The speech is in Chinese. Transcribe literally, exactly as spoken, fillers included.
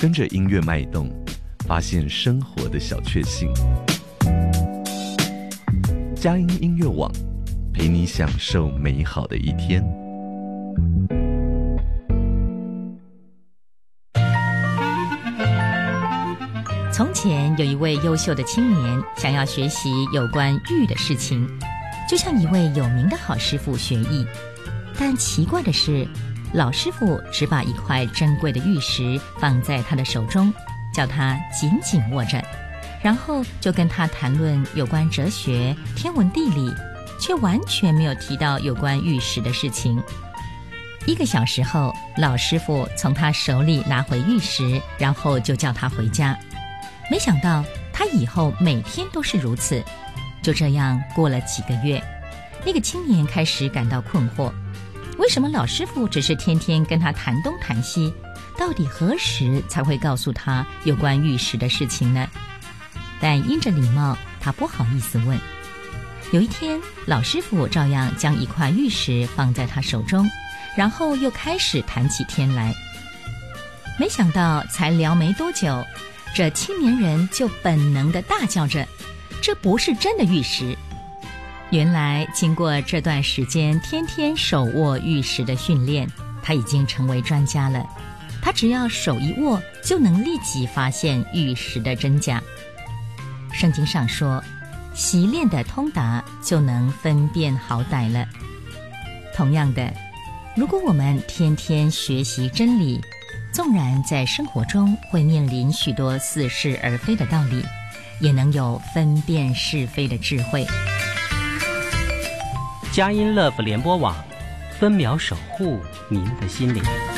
跟着音乐脉动，发现生活的小确幸。佳音音乐网，陪你享受美好的一天。 从前有一位优秀的青年，想要学习有关玉的事情，就向一位有名的好师傅学艺。但奇怪的是，老师傅只把一块珍贵的玉石放在他的手中，叫他紧紧握着，然后就跟他谈论有关哲学、天文地理，却完全没有提到有关玉石的事情。一个小时后，老师傅从他手里拿回玉石，然后就叫他回家。没想到他以后每天都是如此。就这样过了几个月，那个青年开始感到困惑，为什么老师傅只是天天跟他谈东谈西，到底何时才会告诉他有关玉石的事情呢？但因着礼貌，他不好意思问。有一天，老师傅照样将一块玉石放在他手中，然后又开始谈起天来。没想到才聊没多久，这青年人就本能地大叫着，这不是真的玉石。原来经过这段时间天天手握玉石的训练，他已经成为专家了。他只要手一握，就能立即发现玉石的真假。圣经上说，习练的通达，就能分辨好歹了。同样的，如果我们天天学习真理，纵然在生活中会面临许多似是而非的道理，也能有分辨是非的智慧。 佳音 Love 联播网，分秒守护您的心灵。